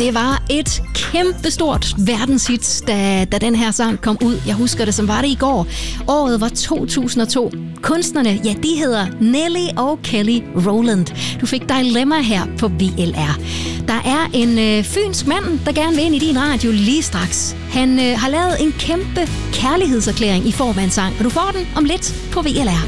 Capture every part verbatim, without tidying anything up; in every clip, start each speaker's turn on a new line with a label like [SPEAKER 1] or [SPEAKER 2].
[SPEAKER 1] Det var et kæmpestort verdenshit, da, da den her sang kom ud. Jeg husker det, som var det i går. Året var to tusind og to. Kunstnerne, ja, de hedder Nelly og Kelly Rowland. Du fik Dilemma her på V L R. Der er en øh, fynsk mand, der gerne vil ind i din radio lige straks. Han øh, har lavet en kæmpe kærlighedserklæring i form af en sang, og du får den om lidt på V L R.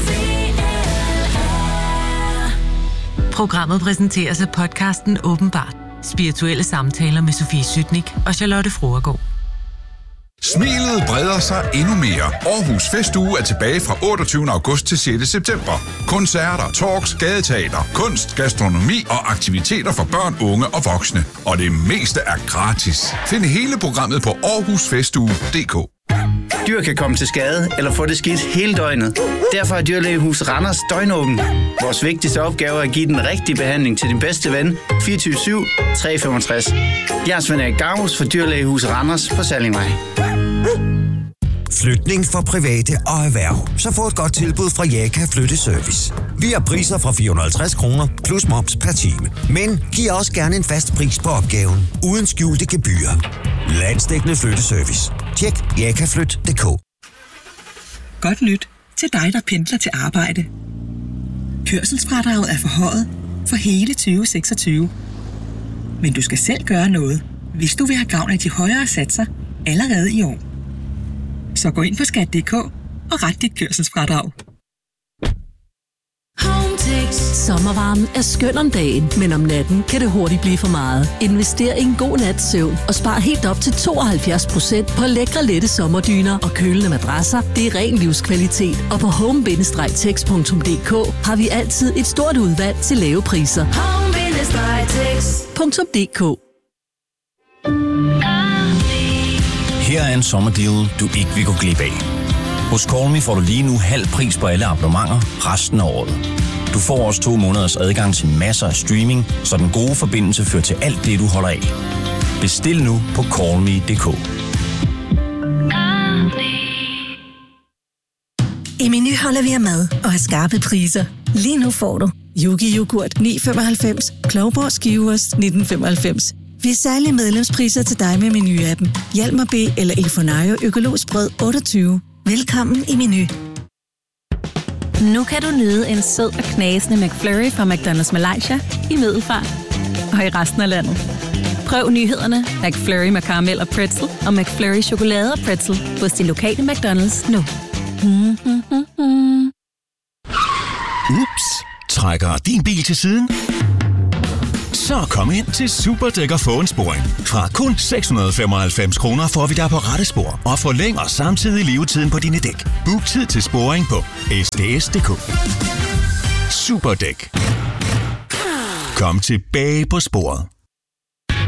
[SPEAKER 2] Programmet præsenteres af podcasten Åbenbart. Spirituelle samtaler med Sofie Sytnik og Charlotte Fruergaard.
[SPEAKER 3] Smilet breder sig endnu mere. Aarhus Festuge er tilbage fra otteogtyvende august til sjette september. Koncerter, talks, gadeteater, kunst, gastronomi og aktiviteter for børn, unge og voksne. Og det meste er gratis. Find hele programmet på aarhus festuge punktum d k.
[SPEAKER 4] Dyr kan komme til skade eller få det skidt hele døgnet. Derfor er Dyrlægehus Randers døgnåben. Vores vigtigste opgave er at give den rigtige behandling til din bedste ven fireogtyve syv tre femogtres. Jeres ven er Garus for Dyrlægehus Randers på Sallingvej.
[SPEAKER 5] Flytning for private og erhverv. Så få et godt tilbud fra Jaka Flytteservice. Vi har priser fra fire hundrede og halvtreds kroner plus moms per time. Men giv også gerne en fast pris på opgaven. Uden skjulte gebyrer. Landsdækkende flytteservice. Tjek jaka flyt punktum d k.
[SPEAKER 6] Godt nyt til dig, der pendler til arbejde. Kørselsfradraget er forhøjet for hele tyve seksogtyve. Men du skal selv gøre noget, hvis du vil have gavn af de højere satser allerede i år. Så gå ind på skat punktum d k og ret dit kørselsfradrag.
[SPEAKER 7] Hometex. Sommervarmen er skøn om dagen, men om natten kan det hurtigt blive for meget. Invester i en god nats søvn og spar helt op til tooghalvfjerds procent på lækre lette sommerdyner og kølende madrasser. Det er ren livskvalitet, og på home bindestreg tex punktum d k har vi altid et stort udvalg til lave priser. home bindestreg tex punktum d k.
[SPEAKER 8] Her er en sommerdeal, du ikke vil gå glip af. Hos Call Me får du lige nu halv pris på alle abonnementer resten af året. Du får også to måneders adgang til masser af streaming, så den gode forbindelse fører til alt det, du holder af. Bestil nu på call me punktum d k.
[SPEAKER 9] I Meny holder vi af mad og har skarpe priser. Lige nu får du Yogi Yoghurt ni femoghalvfems, Klovborg Skivers nitten femoghalvfems. Vi er særlige medlemspriser til dig med Meny-appen. Hjalmar B eller Elfonario økologisk brød otteogtyve. Velkommen i Meny.
[SPEAKER 10] Nu kan du nyde en sød og knasende McFlurry fra McDonald's Malaysia i Middelfart og i resten af landet. Prøv nyhederne McFlurry med karamel og pretzel og McFlurry chokolade og pretzel hos din lokale McDonald's nu.
[SPEAKER 11] Ups, trækker din bil til siden? Så kom ind til Superdæk og få en sporing. Fra kun seks hundrede og femoghalvfems kroner får vi dig på rette spor og forlænger samtidig levetiden på dine dæk. Book tid til sporing på s d s punktum d k. Superdæk. Kom tilbage på sporet.